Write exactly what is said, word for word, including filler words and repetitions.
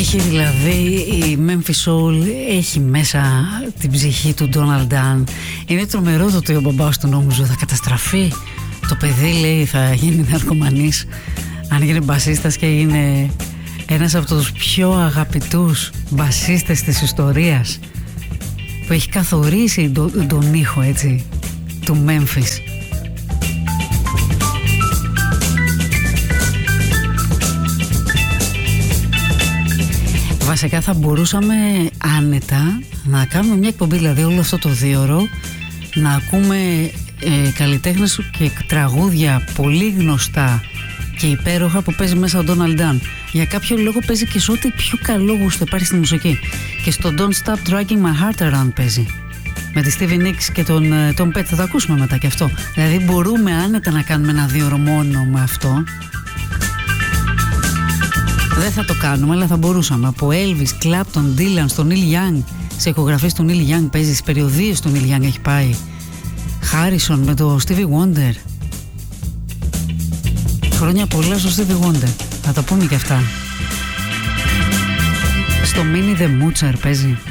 Έχει δηλαδή η Memphis Soul, έχει μέσα την ψυχή του Donald Dunn. Είναι τρομερό το ότι ο μπαμπάς του νόμιζε θα καταστραφεί. Το παιδί λέει θα γίνει ναρκωμανής αν γίνει μπασίστας, και είναι ένας από τους πιο αγαπητούς μπασίστες της ιστορίας, που έχει καθορίσει τον, τον ήχο, έτσι, του Memphis. Βασικά θα μπορούσαμε άνετα να κάνουμε μια εκπομπή, δηλαδή όλο αυτό το δίωρο, να ακούμε ε, καλλιτέχνες και τραγούδια πολύ γνωστά και υπέροχα που παίζει μέσα ο Donald Dunn. Για κάποιο λόγο παίζει και σε ό,τι πιο καλό γούστο υπάρχει στη μουσική. Και στο Don't Stop Dragging My Heart Around παίζει. Με τη Stevie Nicks και τον, τον Pet, θα το ακούσουμε μετά και αυτό. Δηλαδή μπορούμε άνετα να κάνουμε ένα δίωρο μόνο με αυτό. Δεν θα το κάνουμε, αλλά θα μπορούσαμε. Από Elvis, Clapton, Dylan, στον Neil Young. Σε ηχογραφίες του Neil Young παίζει, στις περιοδίες του Neil Young έχει πάει. Harrison με το Stevie Wonder. Χρόνια πολλά στο Stevie Wonder. Θα τα πούμε και αυτά. Στο Minnie the Moocher παίζει.